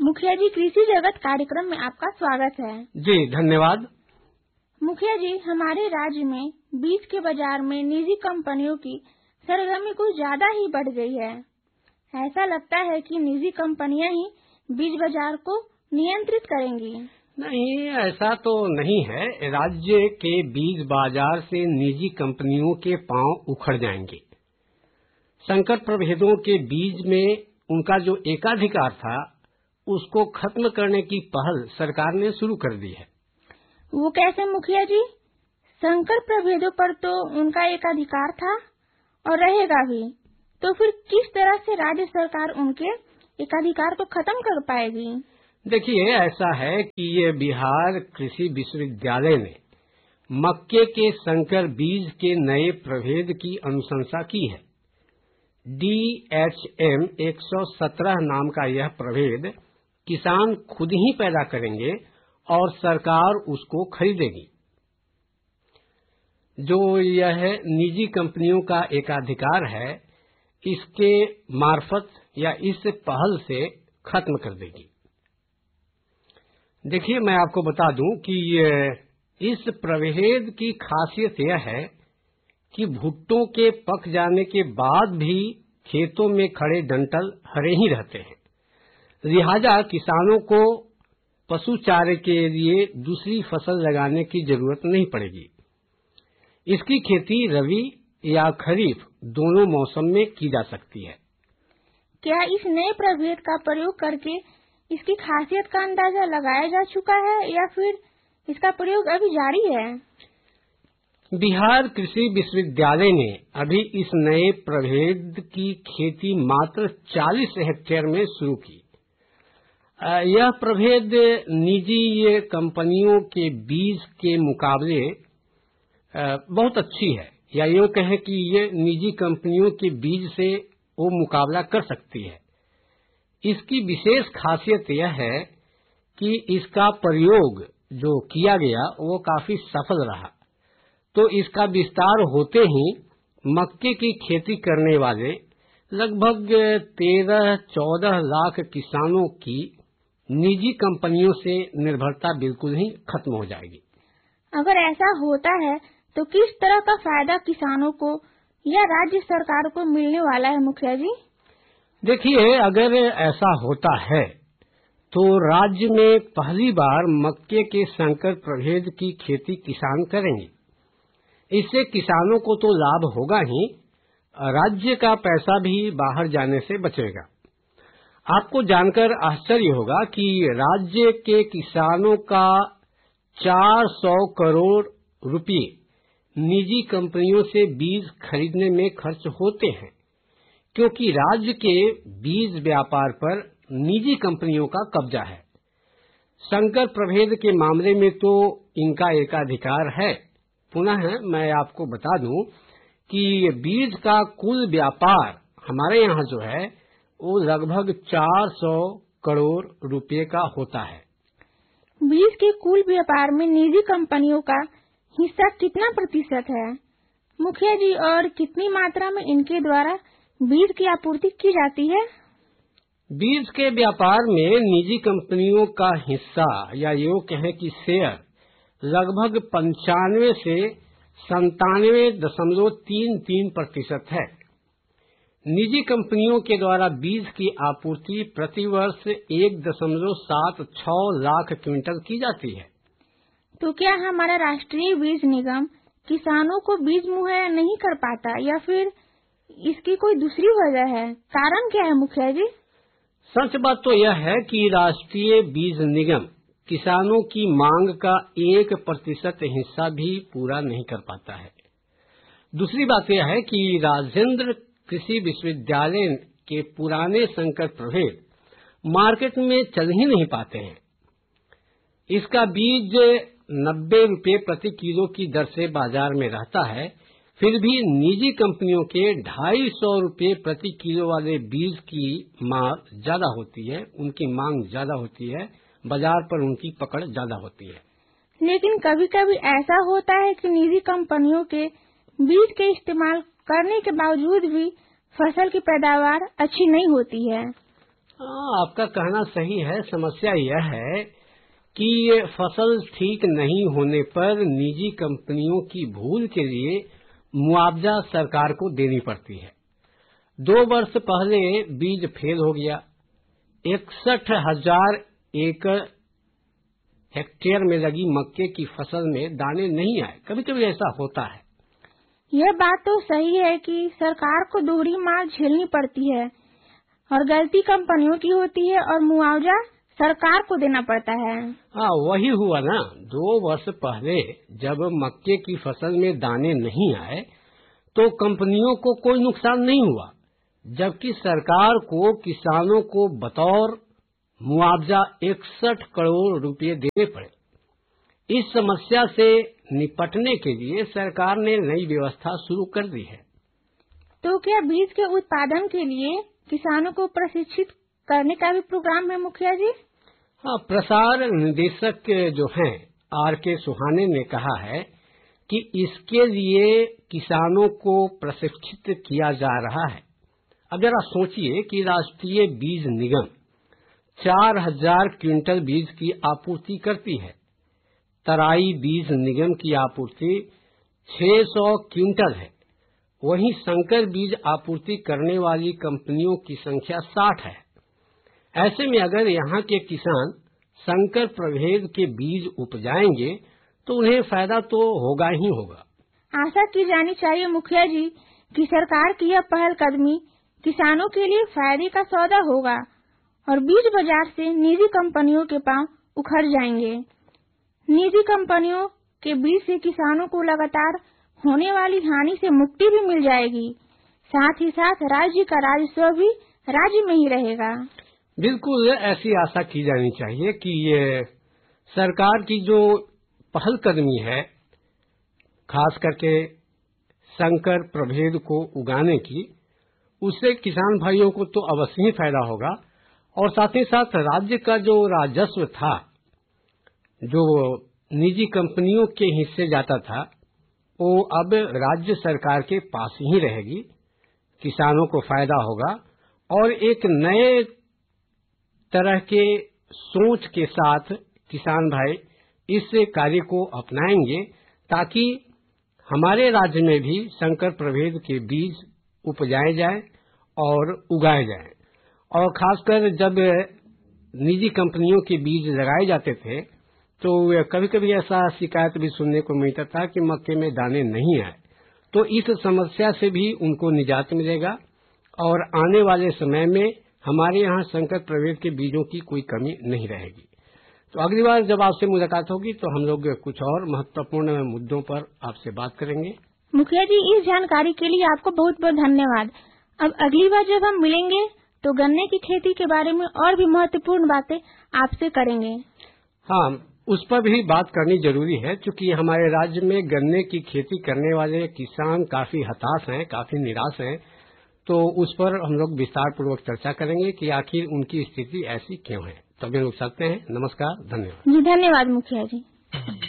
मुखिया जी, कृषि जगत कार्यक्रम में आपका स्वागत है। जी धन्यवाद। मुखिया जी, हमारे राज्य में बीज के बाजार में निजी कंपनियों की सरगर्मी कुछ ज्यादा ही बढ़ गई है। ऐसा लगता है कि निजी कंपनियां ही बीज बाजार को नियंत्रित करेंगी। नहीं, ऐसा तो नहीं है। राज्य के बीज बाजार से निजी कंपनियों के पांव उखड़ जाएंगे। संकर प्रभेदों के बीज में उनका जो एकाधिकार था उसको खत्म करने की पहल सरकार ने शुरू कर दी है। वो कैसे मुखिया जी? संकर प्रभेदों पर तो उनका एकाधिकार था और रहेगा भी, तो फिर किस तरह से राज्य सरकार उनके एकाधिकार को खत्म कर पाएगी? देखिए, ऐसा है कि ये बिहार कृषि विश्वविद्यालय ने मक्के के संकर बीज के नए प्रभेद की अनुशंसा की है। DHM 117 नाम का यह प्रभेद किसान खुद ही पैदा करेंगे और सरकार उसको खरीदेगी। जो यह निजी कंपनियों का एकाधिकार है, इसके मार्फत या इस पहल से खत्म कर देगी। देखिए, मैं आपको बता दूं कि इस प्रभेद की खासियत यह है कि भुट्टों के पक जाने के बाद भी खेतों में खड़े डंठल हरे ही रहते हैं। लिहाजा किसानों को पशु चारे के लिए दूसरी फसल लगाने की जरूरत नहीं पड़ेगी। इसकी खेती रबी या खरीफ दोनों मौसम में की जा सकती है। क्या इस नए प्रभेद का प्रयोग करके इसकी खासियत का अंदाजा लगाया जा चुका है या फिर इसका प्रयोग अभी जारी है? बिहार कृषि विश्वविद्यालय ने अभी इस नए प्रभेद की खेती मात्र 40 हेक्टेयर में शुरू की। यह प्रभेद निजी कंपनियों के बीज के मुकाबले बहुत अच्छी है, या यूँ कहें कि ये निजी कंपनियों के बीज से वो मुकाबला कर सकती है। इसकी विशेष खासियत यह है कि इसका प्रयोग जो किया गया वो काफी सफल रहा। तो इसका विस्तार होते ही मक्के की खेती करने वाले लगभग 13-14 लाख किसानों की निजी कंपनियों से निर्भरता बिल्कुल ही खत्म हो जाएगी। अगर ऐसा होता है तो किस तरह का फायदा किसानों को या राज्य सरकार को मिलने वाला है मुखिया जी? देखिए, अगर ऐसा होता है तो राज्य में पहली बार मक्के के संकर प्रभेद की खेती किसान करेंगे। इससे किसानों को तो लाभ होगा ही, राज्य का पैसा भी बाहर जाने से बचेगा। आपको जानकर आश्चर्य होगा कि राज्य के किसानों का 400 करोड़ रुपए निजी कंपनियों से बीज खरीदने में खर्च होते हैं, क्योंकि राज्य के बीज व्यापार पर निजी कंपनियों का कब्जा है। संकर प्रभेद के मामले में तो इनका एकाधिकार है। पुनः मैं आपको बता दूं कि बीज का कुल व्यापार हमारे यहाँ जो है वो लगभग 400 करोड़ रुपए का होता है। बीज के कुल व्यापार में निजी कंपनियों का हिस्सा कितना प्रतिशत है मुखिया जी, और कितनी मात्रा में इनके द्वारा बीज की आपूर्ति की जाती है? बीज के व्यापार में निजी कंपनियों का हिस्सा या यूँ कहें कि शेयर लगभग 95 से 97.33% है। निजी कंपनियों के द्वारा बीज की आपूर्ति प्रतिवर्ष 1.76 लाख क्विंटल की जाती है। तो क्या हमारा राष्ट्रीय बीज निगम किसानों को बीज मुहैया नहीं कर पाता या फिर इसकी कोई दूसरी वजह है? कारण क्या है मुखिया जी? सच बात तो यह है कि राष्ट्रीय बीज निगम किसानों की मांग का 1% हिस्सा भी पूरा नहीं कर पाता है। दूसरी बात यह है कि राजेंद्र कृषि विश्वविद्यालय के पुराने संकर प्रभेद मार्केट में चल ही नहीं पाते हैं। इसका बीज 90 रुपये प्रति किलो की दर से बाजार में रहता है, फिर भी निजी कंपनियों के 250 रुपये प्रति किलो वाले बीज की मांग ज्यादा होती है, उनकी मांग ज्यादा होती है, बाजार पर उनकी पकड़ ज्यादा होती है। लेकिन कभी कभी ऐसा होता है कि निजी कंपनियों के बीज के इस्तेमाल करने के बावजूद भी फसल की पैदावार अच्छी नहीं होती है। आपका कहना सही है। समस्या यह है कि ये फसल ठीक नहीं होने पर निजी कंपनियों की भूल के लिए मुआवजा सरकार को देनी पड़ती है। 2 वर्ष पहले बीज फेल हो गया, 61,000 एकड़ हेक्टेयर में लगी मक्के की फसल में दाने नहीं आए। कभी कभी ऐसा होता है। यह बात तो सही है कि सरकार को दोहरी मार झेलनी पड़ती है और गलती कंपनियों की होती है और मुआवजा सरकार को देना पड़ता है। हाँ, वही हुआ ना। 2 वर्ष पहले जब मक्के की फसल में दाने नहीं आए तो कंपनियों को कोई नुकसान नहीं हुआ, जबकि सरकार को किसानों को बतौर मुआवजा 61 करोड़ रुपए देने पड़े। इस समस्या से निपटने के लिए सरकार ने नई व्यवस्था शुरू कर दी है। तो क्या बीज के उत्पादन के लिए किसानों को प्रशिक्षित करने का भी प्रोग्राम है मुखिया जी? हाँ, प्रसार निदेशक जो हैं R.K. सुहाने ने कहा है कि इसके लिए किसानों को प्रशिक्षित किया जा रहा है। अगर आप सोचिए कि राष्ट्रीय बीज निगम 4,000 क्विंटल बीज की आपूर्ति करती है, तराई बीज निगम की आपूर्ति 600 क्विंटल है, वहीं संकर बीज आपूर्ति करने वाली कंपनियों की संख्या 60 है। ऐसे में अगर यहाँ के किसान संकर प्रभेद के बीज उपजाएंगे तो उन्हें फायदा तो होगा ही होगा। आशा की जानी चाहिए मुखिया जी कि सरकार की यह पहलकदमी किसानों के लिए फायदे का सौदा होगा और बीज बाजार से निजी कंपनियों के पांव उखड़ जाएंगे। निजी कंपनियों के बीज से किसानों को लगातार होने वाली हानि से मुक्ति भी मिल जाएगी, साथ ही साथ राज्य का राजस्व भी राज्य में ही रहेगा। बिल्कुल ऐसी आशा की जानी चाहिए कि ये सरकार की जो पहलकदमी है, खास करके संकर प्रभेद को उगाने की, उससे किसान भाइयों को तो अवश्य ही फायदा होगा और साथ ही साथ राज्य का जो राजस्व था, जो निजी कंपनियों के हिस्से जाता था, वो अब राज्य सरकार के पास ही रहेगी। किसानों को फायदा होगा और एक नए तरह के सोच के साथ किसान भाई इस कार्य को अपनाएंगे ताकि हमारे राज्य में भी संकर प्रभेद के बीज उपजाए जाएं और उगाए जाएं। और खासकर जब निजी कंपनियों के बीज लगाए जाते थे तो कभी कभी ऐसा शिकायत भी सुनने को मिलता था कि मक्के में दाने नहीं आए। तो इस समस्या से भी उनको निजात मिलेगा और आने वाले समय में हमारे यहाँ संकर प्रभेद के बीजों की कोई कमी नहीं रहेगी। तो अगली बार जब आपसे मुलाकात होगी तो हम लोग कुछ और महत्वपूर्ण मुद्दों पर आपसे बात करेंगे। मुखिया जी, इस जानकारी के लिए आपको बहुत बहुत धन्यवाद। अब अगली बार जब हम मिलेंगे तो गन्ने की खेती के बारे में और भी महत्वपूर्ण बातें आपसे करेंगे। हाँ, उस पर भी बात करनी जरूरी है, क्योंकि हमारे राज्य में गन्ने की खेती करने वाले किसान काफी हताश हैं, काफी निराश हैं। तो उस पर हम लोग विस्तार पूर्वक चर्चा करेंगे कि आखिर उनकी स्थिति ऐसी क्यों है। तो अभी रुक सकते हैं। नमस्कार, धन्यवाद। जी धन्यवाद मुखिया जी।